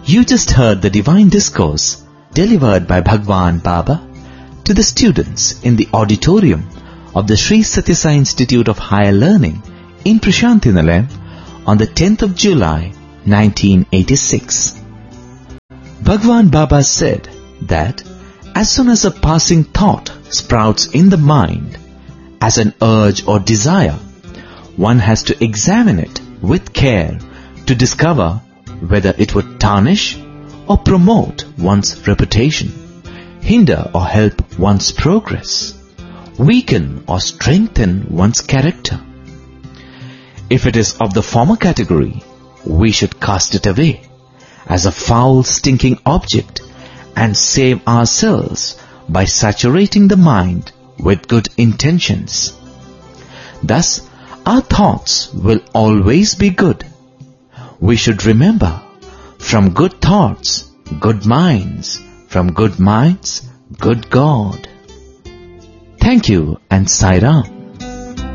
You just heard the divine discourse delivered by Bhagwan Baba to the students in the auditorium of the Sri Sathya Sai Institute of Higher Learning in Prashanthi Nilayam on the 10th of July 1986. Bhagwan Baba said that as soon as a passing thought sprouts in the mind as an urge or desire, one has to examine it with care to discover whether it would tarnish or promote one's reputation, hinder or help one's progress, weaken or strengthen one's character. If it is of the former category, we should cast it away as a foul, stinking object and save ourselves by saturating the mind with good intentions. Thus, our thoughts will always be good. We should remember, from good thoughts, good minds, from good minds, good God. Thank you and Sai Ram.